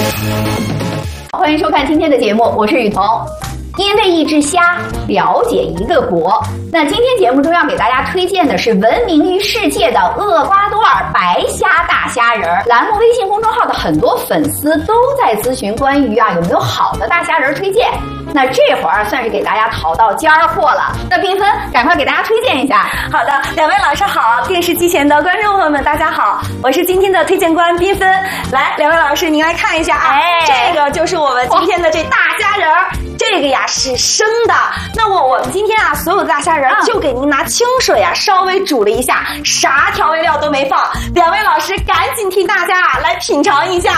欢迎收看今天的节目，我是雨桐。因为一只虾了解一个国。那今天节目中要给大家推荐的是闻名于世界的厄瓜多尔白虾大虾仁儿。栏目微信公众号的很多粉丝都在咨询关于有没有好的大虾仁推荐。那这会儿算是给大家淘到尖儿货了。那缤纷，赶快给大家推荐一下。 好的，两位老师好，电视机前的观众朋友们大家好，我是今天的推荐官缤纷。来，两位老师您来看一下啊，这个就是我们今天的这大虾仁儿。这个呀是生的，那我们今天啊所有的大虾仁就给您拿清水啊稍微煮了一下，啥调味料都没放。两位老师赶紧替大家来品尝一下。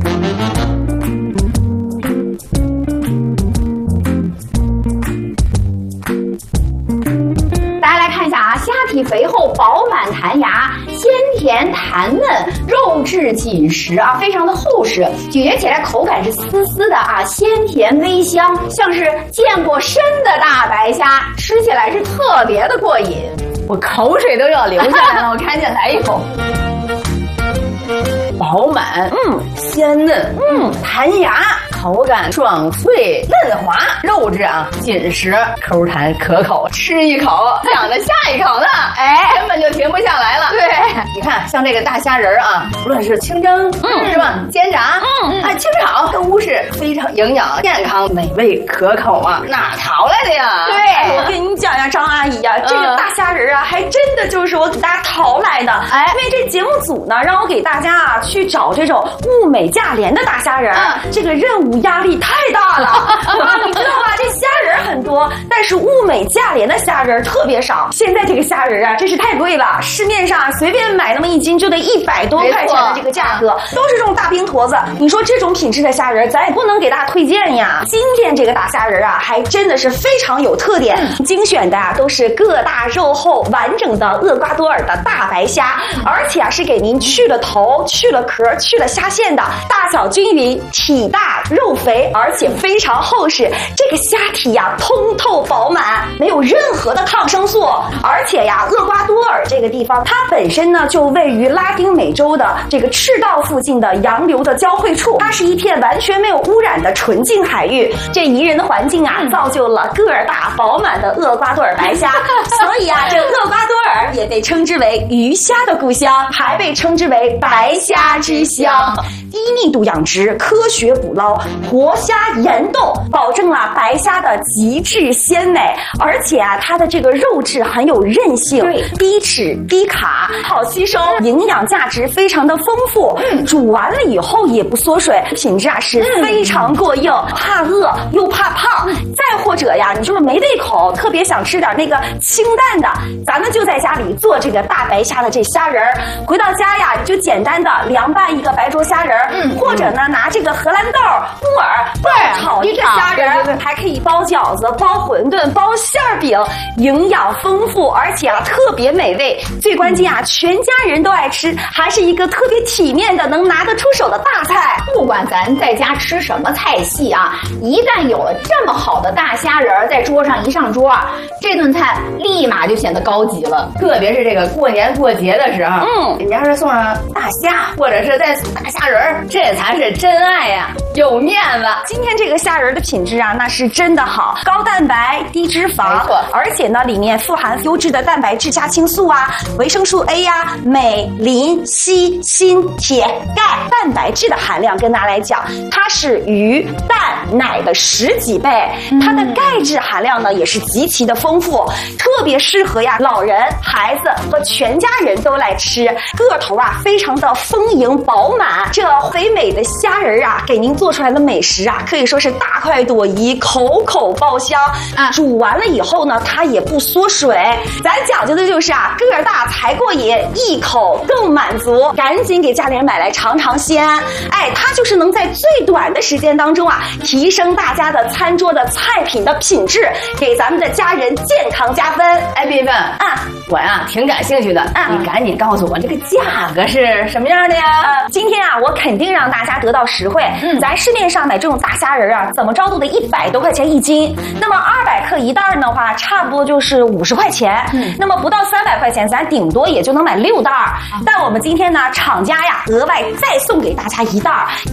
大家来看一下啊，虾体肥厚、饱满弹牙，鲜甜弹嫩，肉质紧实啊，非常的厚实，咀嚼起来口感是丝丝的啊，鲜甜微香，像是见过生的大白虾，吃起来是特别的过瘾，我口水都要流下来了，我赶紧来一口。饱满，鲜嫩，弹牙，口感爽脆嫩滑，肉质啊紧实，口弹可口，吃一口想着下一口呢，根本就停不下来了。对，你看像这个大虾仁啊，无论是清蒸，是吧？煎炸，清炒都是非常营养、健康、美味可口啊，哪淘来的呀？ 对，我跟你讲呀，张阿姨呀，这个大虾仁啊，还真的就是我给大家淘来的。因为这节目组呢，让我给大家啊去找这种物美价廉的大虾仁，这个任务压力太大了。你知道吧？这虾仁很多，但是物美价廉的虾仁特别少。现在这个虾仁啊，真是太贵了，市面上随便买那么一斤就得100多块钱的这个价格，都是这种大冰坨子。你说这种品质的虾仁，咱也不能给大家推荐呀。今天这个大虾仁啊，还真的是非常有特点，精选的都是个大肉厚完整的厄瓜多尔的大白虾，而且是给您去了头、去了壳、去了虾线的，大小均匀，体大肉肥，而且非常厚实。这个虾体呀通透饱满，没有任何的抗生素，而且呀厄瓜多尔这个地方它本身呢就位于拉丁美洲的这个赤道附近的洋流的交汇处，它是一片完全没有污染的纯净海域。这宜人的环境啊造就了个儿大饱满的厄瓜多尔白虾，所以啊这厄瓜多尔也被称之为鱼虾的故乡，还被称之为白虾之乡。低密度养殖，科学捕捞，活虾严冻，保证了白虾的极致鲜美，而且啊它的这个肉质很有韧性，低脂低卡，好吸收，营养价值非常的丰富，煮完了以后也不缩水，品质啊是非常过硬，怕饿又怕胖。再或者呀你就是没胃口，特别想吃点那个清淡的，咱们就在家里做这个大白虾的这虾仁儿，回到家呀你就简单的凉拌一个白灼虾仁儿，或者呢拿这个荷兰豆、木耳爆炒一个虾仁儿，还可以包饺子、包馄饨、包馅饼，营养丰富，而且啊特别美味。最关键啊全家人都爱吃，还是一个特别体面的能拿得出手的大菜。 不管咱在家吃什么菜系啊，一旦有了这么好的大虾仁儿在桌上一上桌，这顿菜立马就显得高级了。特别是这个过年过节的时候，人家是送上大虾，或者是再送大虾仁儿，这才是真爱呀，有面子。 今天这个虾仁的品质啊，那是真的好，高蛋白、低脂肪，没错，而且呢，里面富含优质的蛋白质、虾青素啊、维生素 A 呀、镁、磷、硒、锌、铁、钙，蛋白质的含量跟大家来讲，它是鱼、蛋、奶的10几倍，它的钙质含量呢也是极其的丰富，特别适合呀老人、孩子和全家人都来吃，个头啊非常的丰盈饱满。这肥美的虾仁啊，给您做出来的美食啊，可以说是大快朵颐，口口爆香啊！煮完了以后呢，它也不缩水。咱讲究的就是啊，个儿大才过瘾，一口更满足。赶紧给家里人买来尝尝鲜，它就是能在最短的时间当中啊，提升大家的餐桌的菜品的品质，给咱们的家人健康加分。 缤纷我呀挺感兴趣的，你赶紧告诉我这个价格是什么样的呀？ 今天啊，我肯定让大家得到实惠。咱市面上买这种大虾仁啊，怎么着都得100多块钱一斤。那么200克一袋的话，差不多就是50块钱。那么不到300块钱，咱顶多也就能买6袋。但我们今天呢，厂家呀额外再送给大家一袋，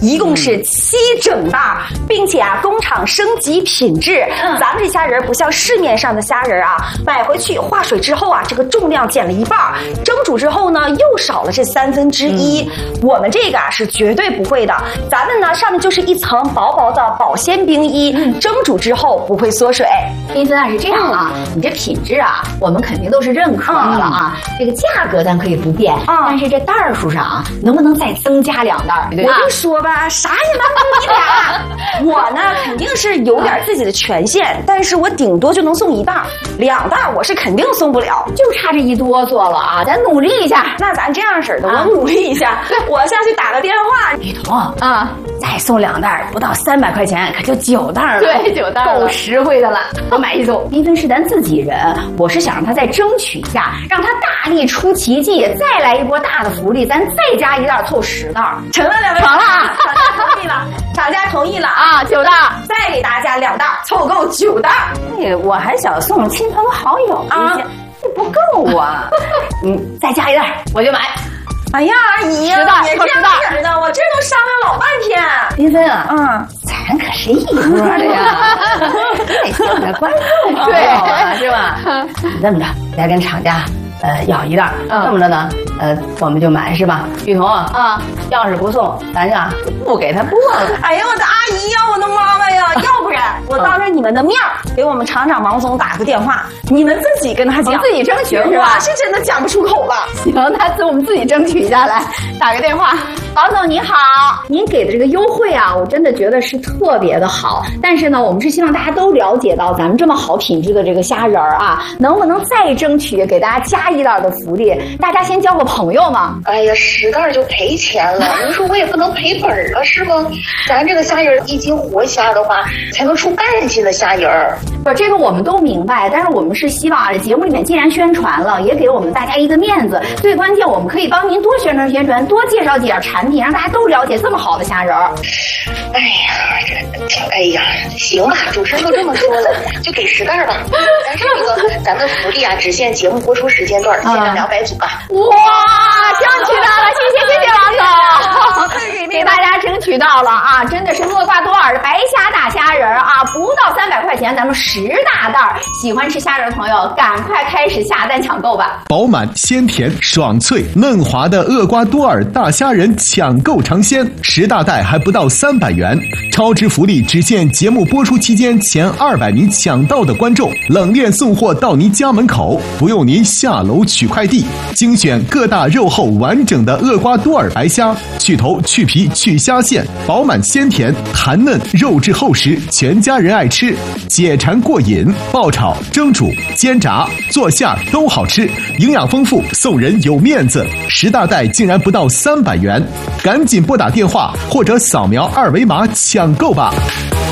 一共是7整袋，并且啊，工厂升级品质。咱们这虾仁不像市面上的虾仁啊，买回去化水之后啊，这个重量减了一半，蒸煮之后呢又少了这1/3。我们这个啊是绝对不会的，咱们呢上面就是一层薄薄的保鲜冰衣，蒸煮之后不会缩水。 斌森啊是这样啊，你这品质啊，我们肯定都是认可的了啊。这个价格咱可以不变，但是这袋数上啊，能不能再增加2袋？ 我就说吧，啥也瞒不住你俩。我呢肯定是有点自己的权限，但是我顶多就能送1袋，2袋我是肯定送不了， 就差这一哆嗦了啊！咱努力一下。 那咱这样式的，我努力一下，我下去打个电话。 雨桐啊，再送2袋，不到300块钱，可就9袋了。 对，9袋够实惠的了。我买1送。 斌森是咱自己人，我是想让他再争取一下，让他大力出奇迹，再来一波大的福利，咱再加1袋，凑10袋。 成了，2位， 成了啊！ 厂家同意了，厂家同意了啊！9袋， 再给大家2袋，凑够9袋。 我还想送亲朋好友一些，这不够啊！再加1袋，我就买。 哎呀，阿姨呀，别这样式的，我这都商量老半天。 斌森啊，咱可是一波的呀，得向着观众朋友啊，是吧？这么着，再跟厂家要1袋，这么着呢，我们就买是吧？雨桐啊，要是不送，咱就不给他播了。 哎呀，我的阿姨呀，我的妈妈呀，要不然我当着你们的面给我们厂长王总打个电话，你们自己跟他讲， 自己争取是吧？ 我是真的讲不出口了。 行，那我们自己争取一下来，打个电话。王总您好，您给的这个优惠啊，我真的觉得是特别的好。但是呢，我们是希望大家都了解到咱们这么好品质的这个虾仁儿啊，能不能再争取给大家加1袋的福利？大家先交个朋友嘛。 哎呀，10袋就赔钱了，你说我也不能赔本啊，是吗？咱这个虾仁一斤活虾的话，才能出半斤的虾仁儿。 不，这个我们都明白，但是我们是希望节目里面既然宣传了，也给我们大家一个面子。最关键，我们可以帮您多宣传，多介绍产品，让大家都了解这么好的虾仁儿。 哎呀，哎呀，行吧，主持人都这么说了，就给10袋吧。但是咱们福利啊，只限节目播出时间段，限量200组吧。 哇，争取到了，谢谢王总，给大家争取到了啊！真的是厄瓜多尔的白虾大虾仁啊，不到300块钱，咱们10大袋。喜欢吃虾仁的朋友，赶快开始下单抢购吧！ 饱满、鲜甜、爽脆、嫩滑的厄瓜多尔大虾仁抢购尝鲜，10大袋还不到300元，超值福利只限节目播出期间前200名抢到的观众，冷链送货到您家门口，不用您下楼取快递。精选各大肉厚完整的厄瓜多尔白虾，去头去皮去虾线，饱满鲜甜，弹嫩肉质厚实，全家人爱吃，解馋过瘾，爆炒、蒸煮、煎炸、做馅都好吃，营养丰富，送人有面子。10大袋竟然不到300元，赶紧拨打电话或者扫描2维码抢购吧。